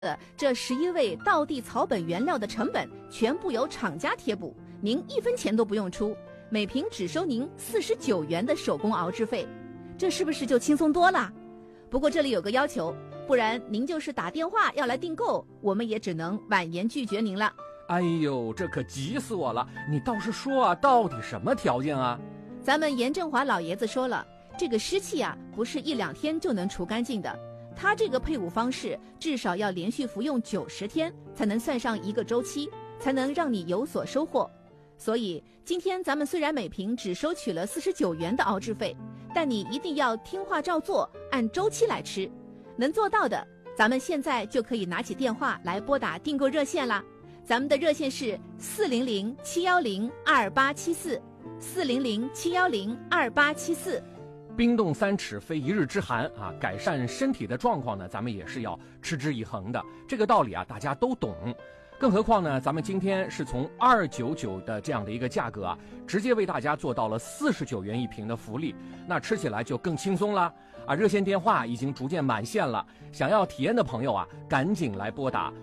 这11味道地草本原料的成本全部由厂家贴补，您1分钱都不用出，每瓶只收您49元的手工熬制费，这是不是就轻松多了？不过这里有个要求，不然您就是打电话要来订购，我们也只能婉言拒绝您了。 哎呦，这可急死我了！你倒是说啊，到底什么条件啊？ 咱们严正华老爷子说了，这个湿气啊，不是1、2天就能除干净的。他这个配伍方式至少要连续服用90天，才能算上1个周期，才能让你有所收获。所以今天咱们虽然每瓶只收取了49元的熬制费，但你一定要听话照做，按周期来吃。能做到的，咱们现在就可以拿起电话来拨打订购热线啦。咱们的热线是400-710-2874，400-710-2874。 冰冻3尺非一日之寒啊，改善身体的状况呢，咱们也是要持之以恒的。这个道理啊，大家都懂。更何况呢，咱们今天是从299的这样的一个价格啊，直接为大家做到了49元1瓶的福利，那吃起来就更轻松了啊！热线电话已经逐渐满线了，想要体验的朋友啊，赶紧来拨打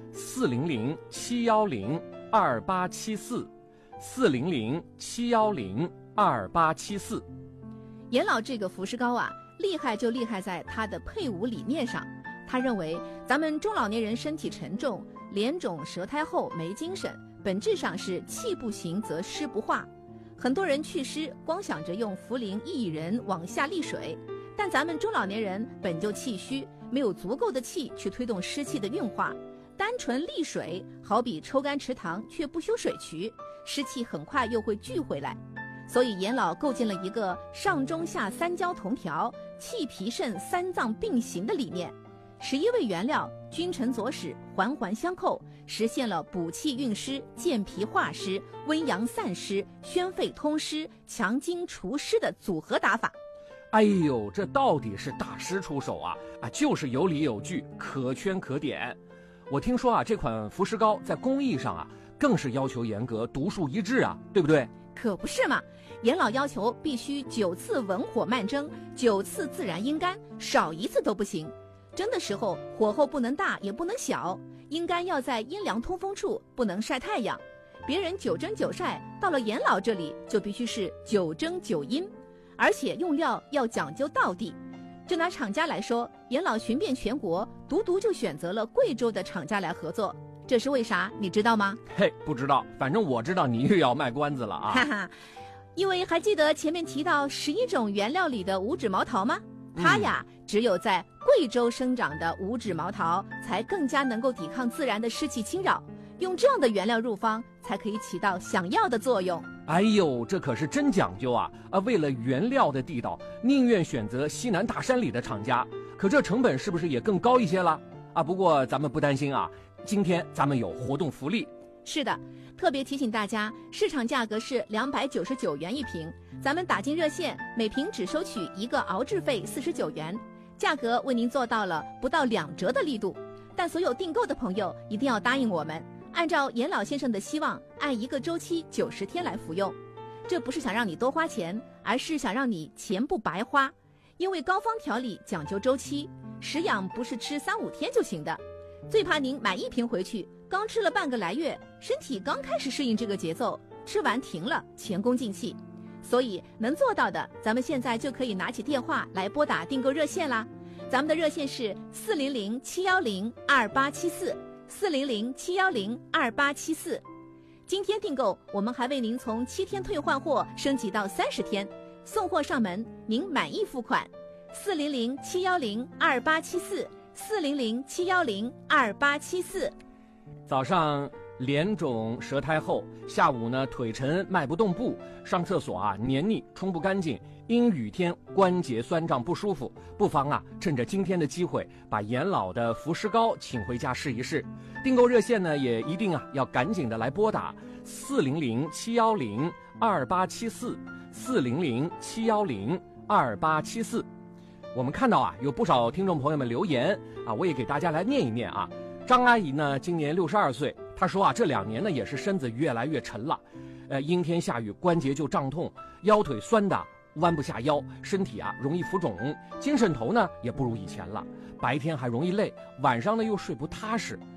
400-710-2874，400-710-2874。 严老这个福士膏啊，厉害就厉害在它的配伍理念上。他认为咱们中老年人身体沉重，脸肿舌苔厚，没精神，本质上是气不行则湿不化。很多人祛湿光想着用茯苓、薏仁往下利水，但咱们中老年人本就气虚，没有足够的气去推动湿气的运化，单纯利水好比抽干池塘却不修水渠，湿气很快又会聚回来。所以严老构建了一个上中下3焦同调、气脾肾3脏并行的理念，11味原料君臣佐使，环环相扣，实现了补气运湿、健脾化湿、温阳散湿、宣肺通湿、强筋除湿的组合打法。 哎呦，这到底是大师出手啊！就是有理有据，可圈可点。我听说啊，这款福士膏在工艺上啊，更是要求严格，独树一帜啊，对不对？ 可不是嘛，严老要求必须9次文火慢蒸，9次自然阴干，少1次都不行。蒸的时候火候不能大也不能小，阴干要在阴凉通风处，不能晒太阳。别人9蒸9晒，到了严老这里就必须是9蒸9阴，而且用料要讲究道地。就拿厂家来说，严老寻遍全国，独就选择了贵州的厂家来合作，这是为啥？你知道吗？ 嘿，不知道，反正我知道你又要卖关子了啊！ 哈哈，因为还记得前面提到11种原料里的五指毛桃吗？它呀，只有在贵州生长的五指毛桃才更加能够抵抗自然的湿气侵扰，用这样的原料入方，才可以起到想要的作用。 哎呦，这可是真讲究啊！为了原料的地道，宁愿选择西南大山里的厂家，可这成本是不是也更高一些了？不过咱们不担心啊，今天咱们有活动福利。 是的，特别提醒大家，市场价格是299元1瓶，咱们打进热线，每瓶只收取1个熬制费49元，价格为您做到了不到2折的力度。但所有订购的朋友一定要答应我们，按照严老先生的希望，按1个周期90天来服用。这不是想让你多花钱，而是想让你钱不白花。因为膏方调理讲究周期，食养不是吃3、5天就行的。最怕您买1瓶回去，刚吃了半个来月，身体刚开始适应这个节奏，吃完停了，前功尽弃。所以能做到的，咱们现在就可以拿起电话来拨打订购热线啦。咱们的热线是400-710-2874，400-710-2874。今天订购，我们还为您从7天退换货升级到30天，送货上门，您满意付款。400-710-2874，400-710-2874。 早上脸肿舌苔厚，下午呢腿沉迈不动步，上厕所啊黏腻冲不干净，阴雨天关节酸胀不舒服，不妨啊趁着今天的机会，把严老的福士膏请回家试一试。订购热线呢也一定要赶紧的来拨打400-710-2874，400-710-2874。我们看到啊有不少听众朋友们留言我也给大家来念一念啊。张阿姨呢今年62岁，她说这2年呢也是身子越来越沉了，阴天下雨关节就胀痛，腰腿酸的弯不下腰，身体啊容易浮肿，精神头呢也不如以前了，白天还容易累，晚上呢又睡不踏实。